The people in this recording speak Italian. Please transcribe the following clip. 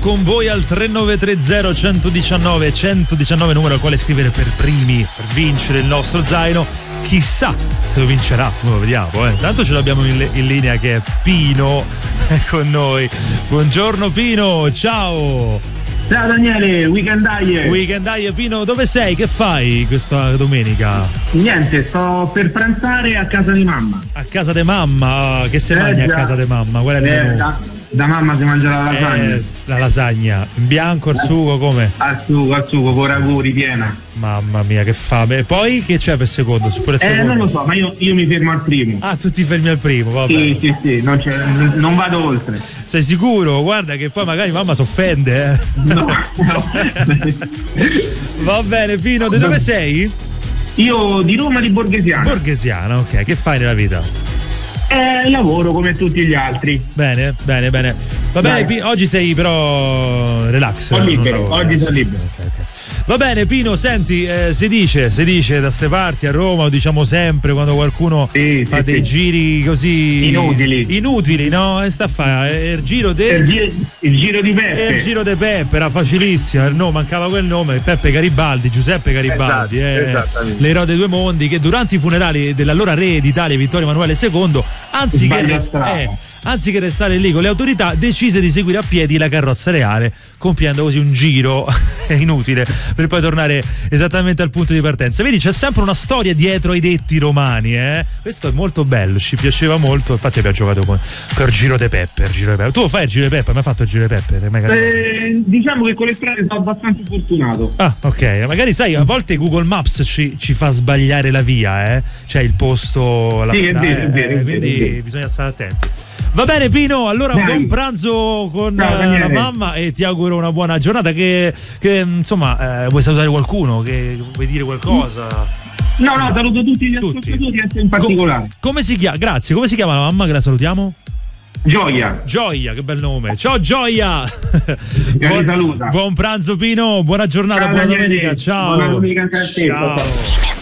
con voi al 3930 119 119, numero al quale scrivere per primi per vincere il nostro zaino. Chissà se lo vincerà, lo vediamo. Tanto ce l'abbiamo in linea che è Pino con noi. Buongiorno Pino, ciao. Ciao Daniele, Weekendaie Pino, dove sei? Che fai questa domenica? Niente, sto per pranzare a casa di mamma. A casa di mamma? Che si mangia a casa di mamma? Qual è il menù? Da mamma si mangia la lasagna. La lasagna, in bianco, al sugo, come? Al sugo, con ragù ripiena. Mamma mia, che fame. E poi che c'è per secondo? Non lo so, ma io mi fermo al primo. Ah, tu ti fermi al primo, vabbè. Sì, non vado oltre. Sei sicuro? Guarda che poi magari mamma si offende, No. Va bene, Pino, di dove sei? Io di Roma, di Borghesiana. Borghesiana, ok. Che fai nella vita? Lavoro come tutti gli altri. Bene. Va bene, oggi sei però relax. Oggi sono libero. Okay. Va bene Pino, senti, si dice da ste parti a Roma, lo diciamo sempre quando qualcuno fa dei giri così inutili, no? E sta a fare il giro di Peppe. Il giro di Peppe era facilissimo, no, mancava quel nome, Giuseppe Garibaldi, l'eroe dei due mondi, che durante i funerali dell'allora re d'Italia Vittorio Emanuele II, anziché restare lì con le autorità, decise di seguire a piedi la carrozza reale, compiendo così un giro inutile per poi tornare esattamente al punto di partenza. Vedi, c'è sempre una storia dietro ai detti romani, questo è molto bello, ci piaceva molto. Infatti abbiamo giocato con il giro de Peppe. Tu fai il giro de Peppe? Hai mai fatto il giro de Peppe? Diciamo che con le strade sono abbastanza fortunato. Ah, ok, magari sai, a volte Google Maps ci fa sbagliare la via, cioè il posto, la strada, è vero, quindi bisogna stare attenti. Va bene Pino, allora buon pranzo con la mamma e ti auguro una buona giornata. Che insomma, vuoi salutare qualcuno? Che vuoi dire qualcosa? No, saluto tutti gli ascoltatori, in particolare. Come si chiama? Grazie, come si chiama la mamma che la salutiamo? Gioia, che bel nome. Ciao Gioia. Saluta. Buon pranzo Pino, buona giornata, buona domenica. Ciao. Buona domenica anche a te. Ciao.